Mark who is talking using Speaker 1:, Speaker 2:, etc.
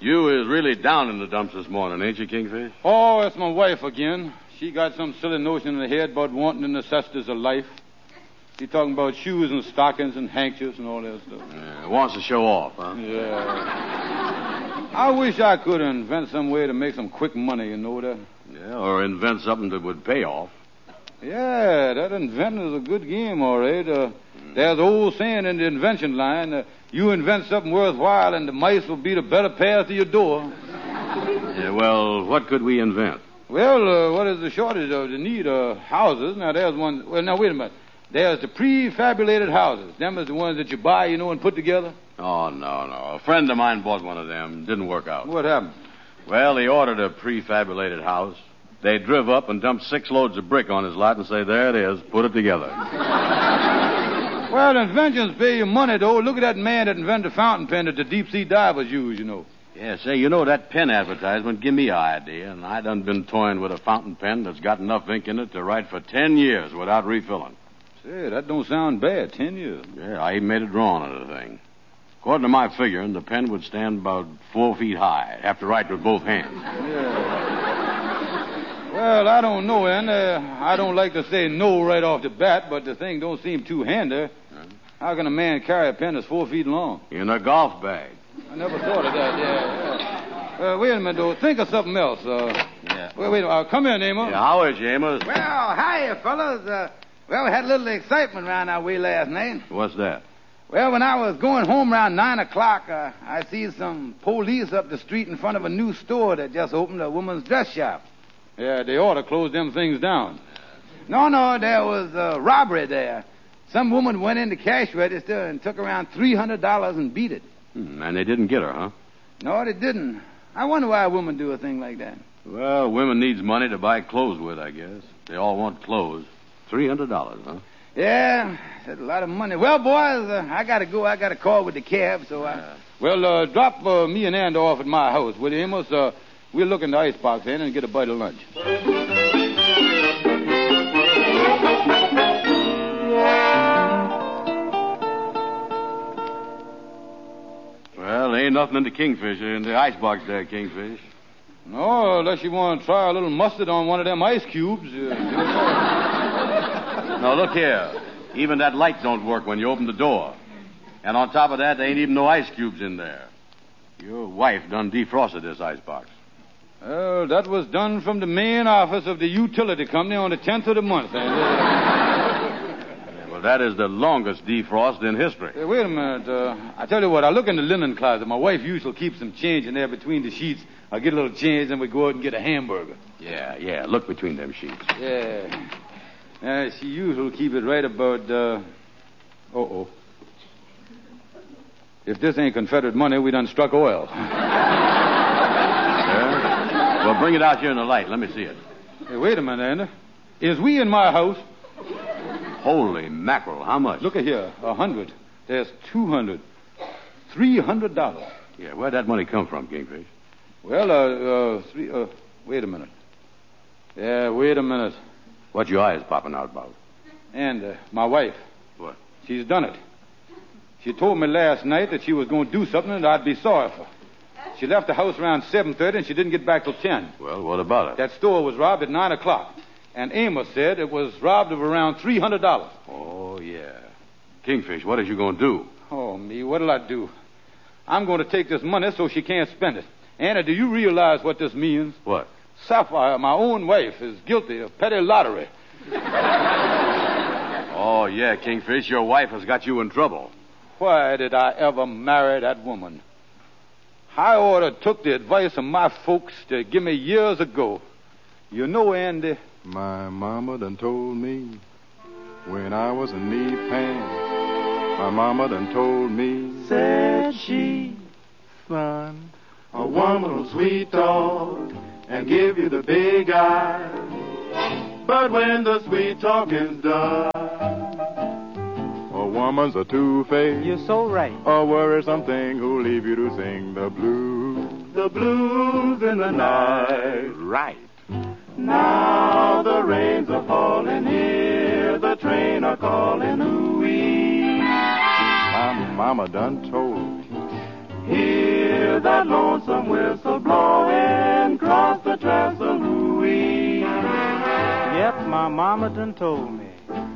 Speaker 1: You is really down in the dumps this morning, ain't you, Kingfish?
Speaker 2: Oh, it's my wife again. She got some silly notion in her head about wanting the necessities of life. She talking about shoes and stockings and handkerchiefs and all that stuff.
Speaker 1: Yeah, wants to show off, huh?
Speaker 2: Yeah. I wish I could invent some way to make some quick money, you know that?
Speaker 1: Yeah, or invent something that would pay off.
Speaker 2: Yeah, that inventing is a good game, all right. There's an old saying in the invention line, you invent something worthwhile and the mice will be the better path to your door.
Speaker 1: Yeah, well, what could we invent?
Speaker 2: Well, what is the shortage of the need of houses? Now, there's one... Well, now, wait a minute. There's the prefabulated houses. Them is the ones that you buy, you know, and put together.
Speaker 1: Oh, no. A friend of mine bought one of them. Didn't work out.
Speaker 2: What happened?
Speaker 1: Well, he ordered a prefabulated house. They drove up and dumped 6 loads of brick on his lot and say, there it is, put it together.
Speaker 2: Well, inventions pay you money, though. Look at that man that invented the fountain pen that the deep-sea divers use, you know.
Speaker 1: Yeah, say, you know, that pen advertisement give me an idea, and I done been toying with a fountain pen that's got enough ink in it to write for 10 years without refilling.
Speaker 2: Say, that don't sound bad, 10 years.
Speaker 1: Yeah, I even made a drawing of the thing. According to my figuring, the pen would stand about 4 feet high. Have to write with both hands.
Speaker 2: Yeah. Well, I don't know, and I don't like to say no right off the bat, but the thing don't seem too handy. How can a man carry a pen that's 4 feet long?
Speaker 1: In a golf bag.
Speaker 2: I never thought of that, yeah. Wait a minute, though. Think of something else.
Speaker 1: Yeah.
Speaker 2: Wait, come here, Amos.
Speaker 1: Yeah, how is you, Amos?
Speaker 3: Well, hiya, fellas. Well, we had a little excitement around our way last night.
Speaker 1: What's that?
Speaker 3: Well, when I was going home around 9 o'clock, I see some police up the street in front of a new store that just opened, a woman's dress shop.
Speaker 2: Yeah, they ought to close them things down.
Speaker 3: No, there was a robbery there. Some woman went in the cash register and took around $300 and beat it.
Speaker 1: And they didn't get her, huh?
Speaker 3: No, they didn't. I wonder why a woman do a thing like that.
Speaker 1: Well, women needs money to buy clothes with, I guess. They all want clothes. $300, huh?
Speaker 3: Yeah, that's a lot of money. Well, boys, I got to go. I got a call with the cab, so
Speaker 2: Well, drop me and Andy off at my house, will you, Amos? We'll look in the icebox then and get a bite of lunch.
Speaker 1: Well, ain't nothing in the Kingfish, in the icebox there, Kingfish.
Speaker 2: No, unless you want to try a little mustard on one of them ice cubes.
Speaker 1: Now, look here. Even that light don't work when you open the door. And on top of that, there ain't even no ice cubes in there. Your wife done defrosted this icebox.
Speaker 2: Well, that was done from the main office of the utility company on the 10th of the month.
Speaker 1: Well, that is the longest defrost in history.
Speaker 2: Hey, wait a minute. I tell you what, I look in the linen closet. My wife usually keeps some change in there between the sheets. I'll get a little change, and we go out and get a hamburger.
Speaker 1: Yeah, look between them sheets.
Speaker 2: Yeah. She usually keep it right about, Uh-oh. If this ain't Confederate money, we done struck oil.
Speaker 1: Yeah? Well, bring it out here in the light. Let me see it.
Speaker 2: Hey, wait a minute, Andy. Is we in my house?
Speaker 1: Holy mackerel, how much?
Speaker 2: Look at here, 100. There's 200. $300.
Speaker 1: Yeah, where'd that money come from, Kingfish?
Speaker 2: Well, wait a minute. Yeah, wait a minute.
Speaker 1: What your eyes popping out about?
Speaker 2: And my wife.
Speaker 1: What?
Speaker 2: She's done it. She told me last night that she was going to do something and I'd be sorry for her. She left the house around 7:30 and she didn't get back till 10.
Speaker 1: Well, what about it?
Speaker 2: That store was robbed at 9 o'clock. And Amos said it was robbed of around $300.
Speaker 1: Oh, yeah. Kingfish, what is you going to do?
Speaker 2: Oh, me, what'll I do? I'm going to take this money so she can't spend it. Anna, do you realize what this means?
Speaker 1: What?
Speaker 2: Sapphire, my own wife, is guilty of petty lottery.
Speaker 1: Oh, yeah, Kingfish, your wife has got you in trouble.
Speaker 2: Why did I ever marry that woman? I ought to took the advice of my folks to give me years ago. You know, Andy...
Speaker 4: My mama done told me when I was in knee pants. My mama done told me, said she, son, a woman will sweet talk and give you the big eye. But when the sweet talking's done, a woman's a two-faced.
Speaker 5: You're so right.
Speaker 4: A worrisome thing who'll leave you to sing the blues in the night.
Speaker 1: Right.
Speaker 4: Now the rains are falling here, the train are calling, ooh-wee. My mama done told me, hear that lonesome whistle
Speaker 5: Yep, my mama done told me.